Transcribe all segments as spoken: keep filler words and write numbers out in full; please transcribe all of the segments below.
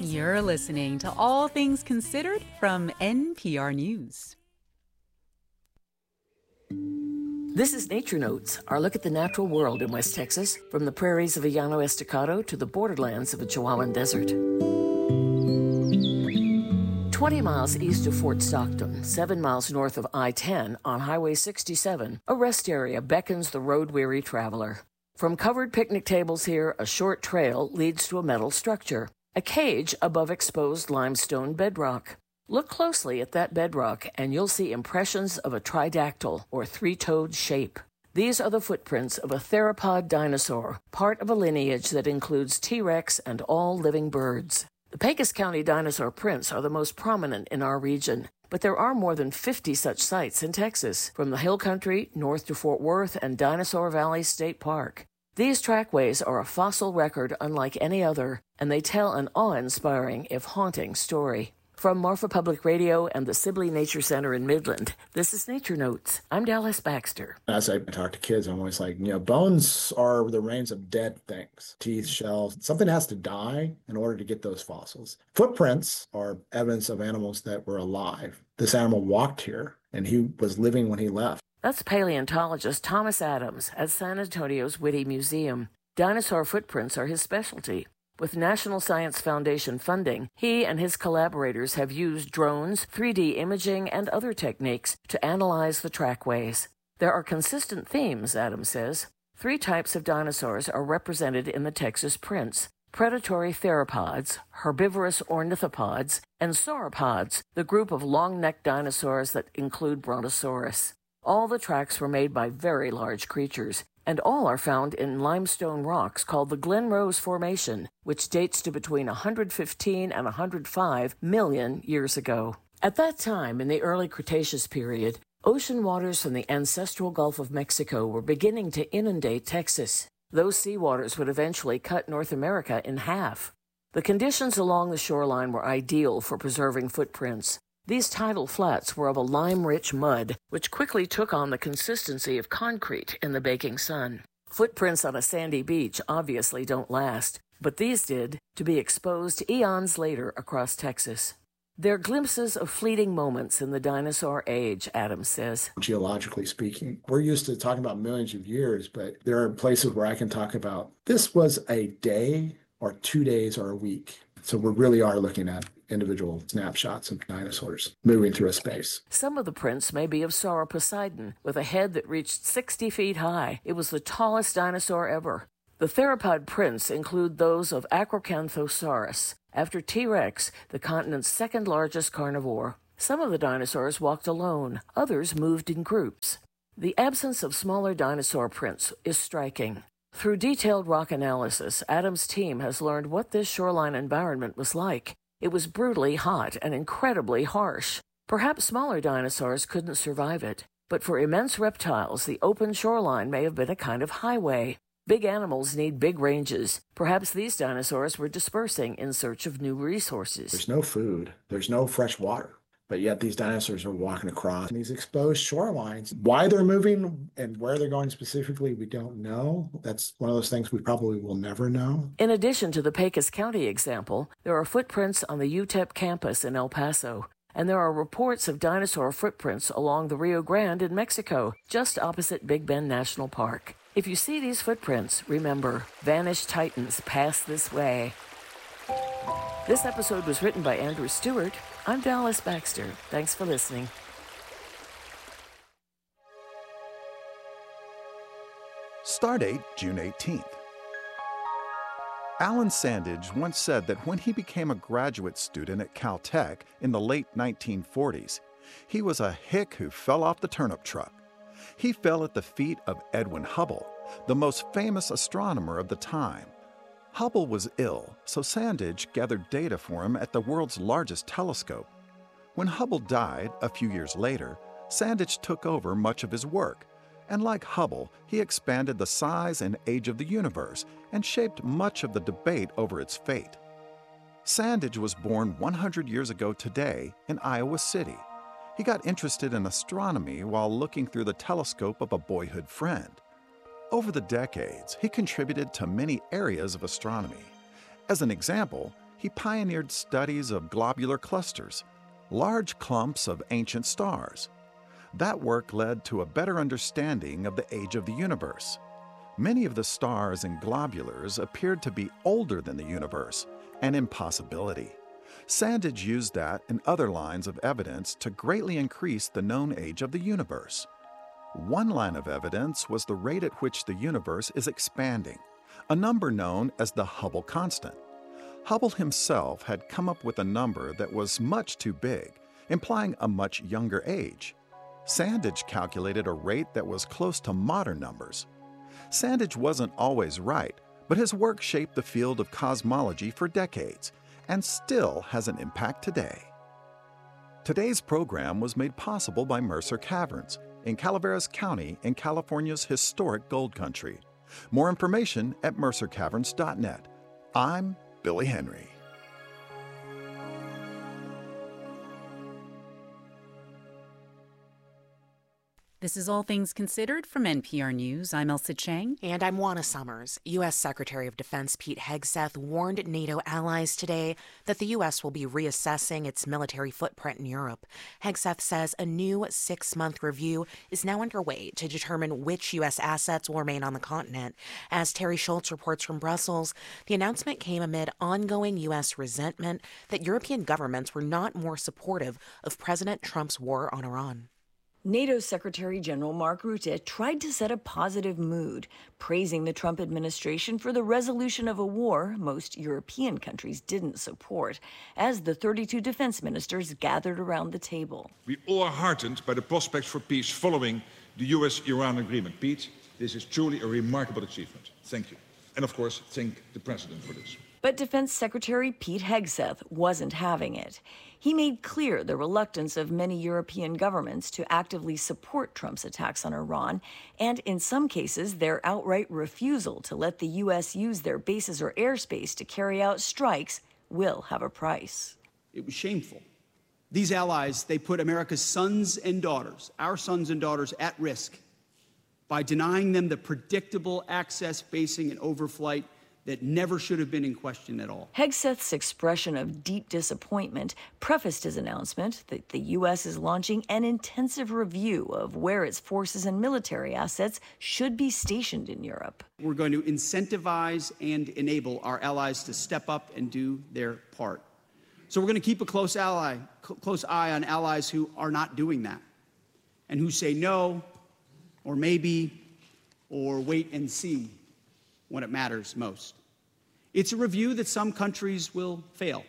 You're listening to All Things Considered from N P R News. This is Nature Notes, our look at the natural world in West Texas, from the prairies of a Llano Estacado to the borderlands of a Chihuahuan desert. twenty miles east of Fort Stockton, seven miles north of I ten on Highway sixty-seven, a rest area beckons the road-weary traveler. From covered picnic tables here, a short trail leads to a metal structure, a cage above exposed limestone bedrock. Look closely at that bedrock and you'll see impressions of a tridactyl or three-toed shape. These are the footprints of a theropod dinosaur, part of a lineage that includes T-Rex and all living birds. The Pecos County dinosaur prints are the most prominent in our region, but there are more than fifty such sites in Texas, from the Hill Country north to Fort Worth and Dinosaur Valley State Park. These trackways are a fossil record unlike any other, and they tell an awe-inspiring, if haunting, story. From Marfa Public Radio and the Sibley Nature Center in Midland, this is Nature Notes. I'm Dallas Baxter. As I talk to kids, I'm always like, you know, bones are the remains of dead things. Teeth, shells, something has to die in order to get those fossils. Footprints are evidence of animals that were alive. This animal walked here, and he was living when he left. That's paleontologist Thomas Adams at San Antonio's Whitty Museum. Dinosaur footprints are his specialty. With National Science Foundation funding, he and his collaborators have used drones, three D imaging, and other techniques to analyze the trackways. There are consistent themes, Adams says. Three types of dinosaurs are represented in the Texas prints: predatory theropods, herbivorous ornithopods, and sauropods, the group of long-necked dinosaurs that include Brontosaurus. All the tracks were made by very large creatures, and all are found in limestone rocks called the Glen Rose Formation, which dates to between one hundred fifteen and one hundred five million years ago. At that time, in the early Cretaceous period, ocean waters from the ancestral Gulf of Mexico were beginning to inundate Texas. Those seawaters would eventually cut North America in half. The conditions along the shoreline were ideal for preserving footprints. These tidal flats were of a lime-rich mud, which quickly took on the consistency of concrete in the baking sun. Footprints on a sandy beach obviously don't last, but these did, to be exposed eons later across Texas. They're glimpses of fleeting moments in the dinosaur age, Adams says. Geologically speaking, we're used to talking about millions of years, but there are places where I can talk about this was a day or two days or a week. So we really are looking at individual snapshots of dinosaurs moving through a space. Some of the prints may be of Sauroposeidon, with a head that reached sixty feet high. It was the tallest dinosaur ever. The theropod prints include those of Acrocanthosaurus, after T-Rex, the continent's second largest carnivore. Some of the dinosaurs walked alone, others moved in groups. The absence of smaller dinosaur prints is striking. Through detailed rock analysis, Adams' team has learned what this shoreline environment was like. It was brutally hot and incredibly harsh. Perhaps smaller dinosaurs couldn't survive it, but for immense reptiles, the open shoreline may have been a kind of highway. Big animals need big ranges. Perhaps these dinosaurs were dispersing in search of new resources. There's no food. There's no fresh water. But yet these dinosaurs are walking across these exposed shorelines. Why they're moving and where they're going specifically, we don't know. That's one of those things we probably will never know. In addition to the Pecos County example, there are footprints on the U T E P campus in El Paso, and there are reports of dinosaur footprints along the Rio Grande in Mexico, just opposite Big Bend National Park. If you see these footprints, remember, vanished titans pass this way. This episode was written by Andrew Stewart. I'm Dallas Baxter. Thanks for listening. Stardate, June eighteenth. Alan Sandage once said that when he became a graduate student at Caltech in the late nineteen forties, he was a hick who fell off the turnip truck. He fell at the feet of Edwin Hubble, the most famous astronomer of the time. Hubble was ill, so Sandage gathered data for him at the world's largest telescope. When Hubble died a few years later, Sandage took over much of his work, and like Hubble, he expanded the size and age of the universe and shaped much of the debate over its fate. Sandage was born one hundred years ago today in Iowa City. He got interested in astronomy while looking through the telescope of a boyhood friend. Over the decades, he contributed to many areas of astronomy. As an example, He pioneered studies of globular clusters, large clumps of ancient stars. That work led to a better understanding of the age of the universe. Many of the stars and globulars appeared to be older than the universe, an impossibility. Sandage used that and other lines of evidence to greatly increase the known age of the universe. One line of evidence was the rate at which the universe is expanding, a number known as the Hubble constant. Hubble himself had come up with a number that was much too big, implying a much younger age. Sandage calculated a rate that was close to modern numbers. Sandage wasn't always right, but his work shaped the field of cosmology for decades and still has an impact today. Today's program was made possible by Mercer Caverns in Calaveras County in California's historic gold country. More information at mercer caverns dot net. I'm Billy Henry. This is All Things Considered from N P R News. I'm Elsa Chang. And I'm Juana Summers. U S. Secretary of Defense Pete Hegseth warned NATO allies today that the U S will be reassessing its military footprint in Europe. Hegseth says a new six-month review is now underway to determine which U S assets will remain on the continent. As Terry Schultz reports from Brussels, the announcement came amid ongoing U S resentment that European governments were not more supportive of President Trump's war on Iran. NATO Secretary General Mark Rutte tried to set a positive mood, praising the Trump administration for the resolution of a war most European countries didn't support, as the thirty-two defense ministers gathered around the table. We all are heartened by the prospects for peace following the U S Iran agreement. Pete, this is truly a remarkable achievement. Thank you. And of course, thank the President for this. But Defense Secretary Pete Hegseth wasn't having it. He made clear the reluctance of many European governments to actively support Trump's attacks on Iran, and in some cases, their outright refusal to let the U S use their bases or airspace to carry out strikes will have a price. It was shameful. These allies, they put America's sons and daughters, our sons and daughters, at risk by denying them the predictable access, basing, and overflight that never should have been in question at all. Hegseth's expression of deep disappointment prefaced his announcement that the U S is launching an intensive review of where its forces and military assets should be stationed in Europe. We're going to incentivize and enable our allies to step up and do their part. So we're going to keep a close ally, close eye on allies who are not doing that and who say no, or maybe, or wait and see when it matters most. It's a review that some countries will fail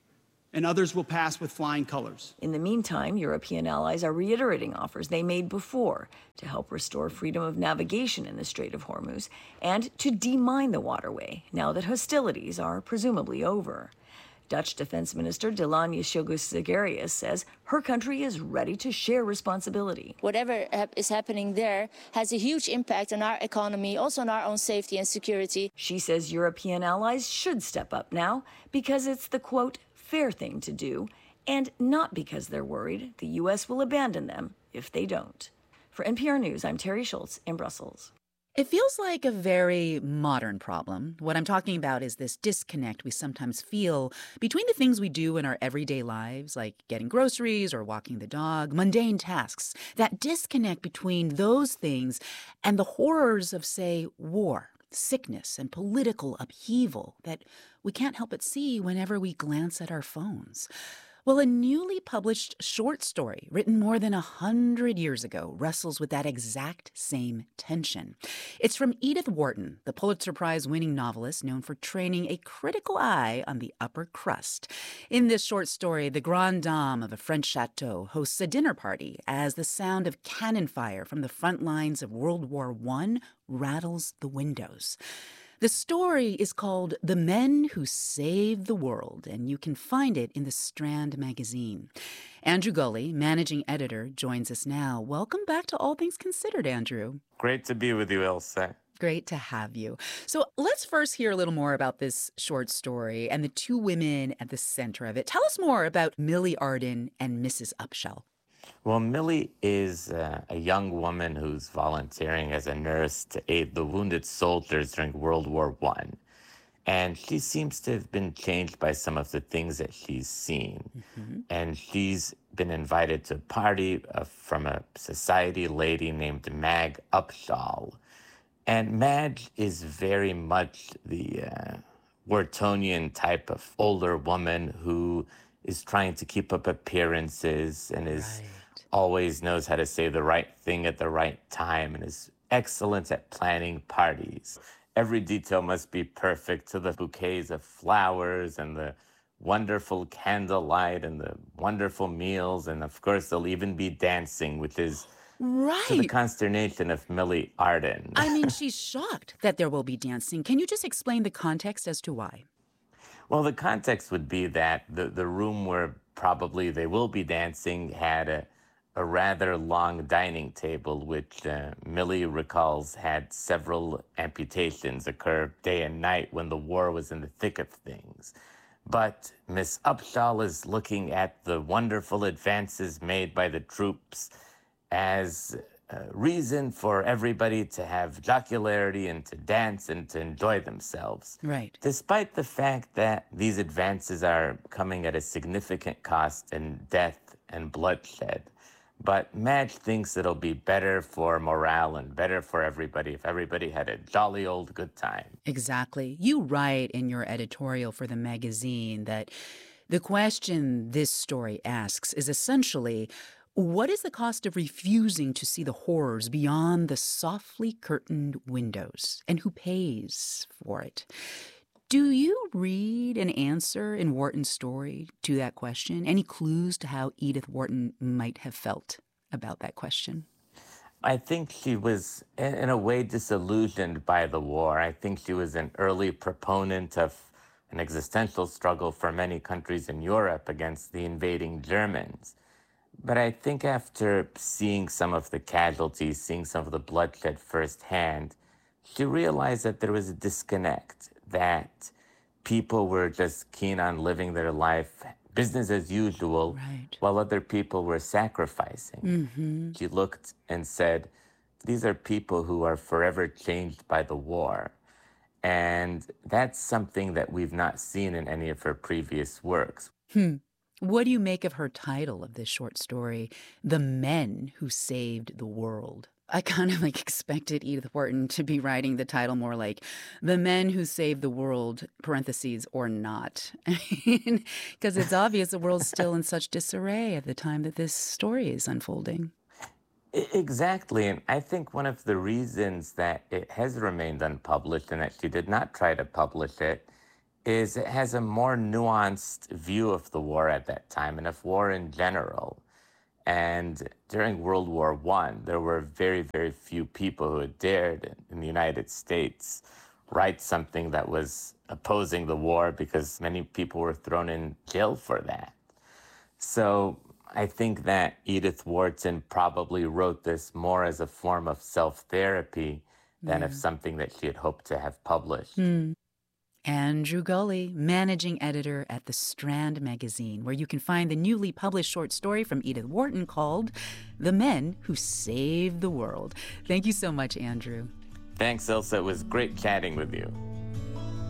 and others will pass with flying colors. In the meantime, European allies are reiterating offers they made before to help restore freedom of navigation in the Strait of Hormuz and to demine the waterway now that hostilities are presumably over. Dutch Defense Minister Delanya Sjogis-Zegerius says her country is ready to share responsibility. Whatever is happening there has a huge impact on our economy, also on our own safety and security. She says European allies should step up now because it's the, quote, fair thing to do, and not because they're worried the U S will abandon them if they don't. For N P R News, I'm Terry Schultz in Brussels. It feels like a very modern problem. What I'm talking about is this disconnect we sometimes feel between the things we do in our everyday lives, like getting groceries or walking the dog, mundane tasks. That disconnect between those things and the horrors of, say, war, sickness, and political upheaval that we can't help but see whenever we glance at our phones. Well, a newly published short story written more than a hundred years ago wrestles with that exact same tension. It's from Edith Wharton, the Pulitzer Prize-winning novelist known for training a critical eye on the upper crust. In this short story, the grande dame of a French chateau hosts a dinner party as the sound of cannon fire from the front lines of World War One rattles the windows. The story is called The Men Who Saved the World, and you can find it in the Strand magazine. Andrew Gulley, managing editor, joins us now. Welcome back to All Things Considered, Andrew. Great to be with you, Ilse. Great to have you. So let's first hear a little more about this short story and the two women at the center of it. Tell us more about Millie Arden and Missus Upshall. Well, Millie is uh, a young woman who's volunteering as a nurse to aid the wounded soldiers during World War One. And she seems to have been changed by some of the things that she's seen. Mm-hmm. And she's been invited to a party uh, from a society lady named Mag Upshaw. And Madge is very much the uh, Whartonian type of older woman who is trying to keep up appearances and is right. always knows how to say the right thing at the right time and is excellent at planning parties. Every detail must be perfect, to the bouquets of flowers and the wonderful candlelight and the wonderful meals. And of course, there'll even be dancing, which is right. to the consternation of Millie Arden. I mean, she's shocked that there will be dancing. Can you just explain the context as to why? Well, the context would be that the, the room where probably they will be dancing had a, a rather long dining table, which uh, Millie recalls had several amputations occur day and night when the war was in the thick of things. But Miss Upshaw is looking at the wonderful advances made by the troops as a reason for everybody to have jocularity and to dance and to enjoy themselves. Right. Despite the fact that these advances are coming at a significant cost in death and bloodshed. But Madge thinks it'll be better for morale and better for everybody if everybody had a jolly old good time. Exactly. You write in your editorial for the magazine that the question this story asks is essentially, what is the cost of refusing to see the horrors beyond the softly curtained windows, and who pays for it? Do you read an answer in Wharton's story to that question? Any clues to how Edith Wharton might have felt about that question? I think she was, in a way, disillusioned by the war. I think she was an early proponent of an existential struggle for many countries in Europe against the invading Germans. But I think after seeing some of the casualties, seeing some of the bloodshed firsthand, she realized that there was a disconnect, that people were just keen on living their life, business as usual, right. while other people were sacrificing. Mm-hmm. She looked and said, these are people who are forever changed by the war. And that's something that we've not seen in any of her previous works. Hmm. What do you make of her title of this short story, The Men Who Saved the World? I kind of like expected Edith Wharton to be writing the title more like The Men Who Saved the World, parentheses, or not. Because it's obvious the world's still in such disarray at the time that this story is unfolding. Exactly. And I think one of the reasons that it has remained unpublished and that she did not try to publish it is it has a more nuanced view of the war at that time and of war in general. And during World War One, there were very, very few people who had dared in the United States write something that was opposing the war because many people were thrown in jail for that. So I think that Edith Wharton probably wrote this more as a form of self-therapy than yeah. of something that she had hoped to have published. Mm. Andrew Gulley, managing editor at The Strand magazine, where you can find the newly published short story from Edith Wharton called The Men Who Saved the World. Thank you so much, Andrew. Thanks, Ilsa. It was great chatting with you.